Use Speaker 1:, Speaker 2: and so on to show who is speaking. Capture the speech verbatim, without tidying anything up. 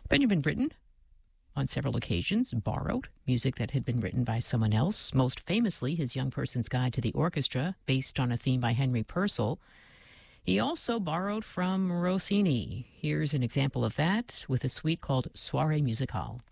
Speaker 1: Benjamin Britten, on several occasions, borrowed music that had been written by someone else, most famously his Young Person's Guide to the Orchestra, based on a theme by Henry Purcell. He also borrowed from Rossini. Here's an example of that with a suite called Soirée Musicale.